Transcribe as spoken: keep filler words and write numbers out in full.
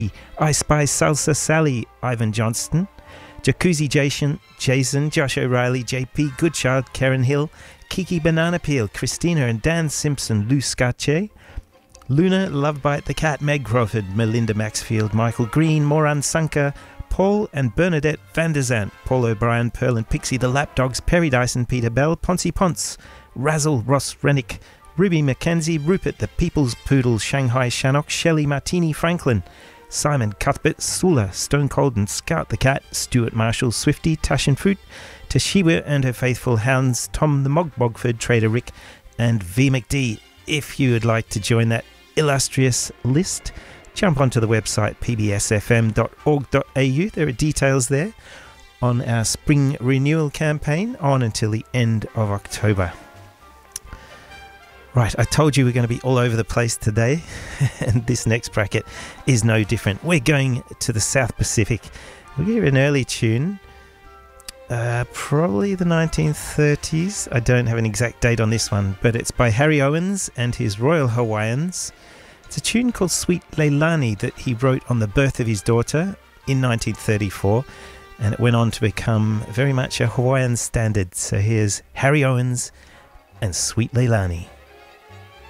I Spy Salsa Sally, Ivan Johnston, Jacuzzi Jason, Jason, Josh O'Reilly, J P Goodchild, Karen Hill, Kiki Banana Peel, Christina and Dan Simpson, Lou Scache, Luna, Lovebite the Cat, Meg Crawford, Melinda Maxfield, Michael Green, Moran Sanka, Paul and Bernadette van der Zandt, Paul O'Brien, Pearl and Pixie, the Lapdogs, Perry Dyson, Peter Bell, Poncy Ponce, Razzle, Ross Rennick, Ruby Mackenzie, Rupert the People's Poodle, Shanghai Shannock, Shelley Martini Franklin, Simon Cuthbert, Sula, Stone Cold and Scout the Cat, Stuart Marshall, Swifty, Tash and Fruit, Toshiba and her faithful hounds, Tom the Mog Bogford, Trader Rick and V McD. If you would like to join that illustrious list, jump onto the website p b s f m dot org dot a u. There are details there on our spring renewal campaign on until the end of October. Right, I told you we're going to be all over the place today, and this next bracket is no different. We're going to the South Pacific. We'll hear an early tune, uh, probably the nineteen thirties. I don't have an exact date on this one, but it's by Harry Owens and his Royal Hawaiians. It's a tune called Sweet Leilani that he wrote on the birth of his daughter in nineteen thirty-four, and it went on to become very much a Hawaiian standard. So here's Harry Owens and Sweet Leilani.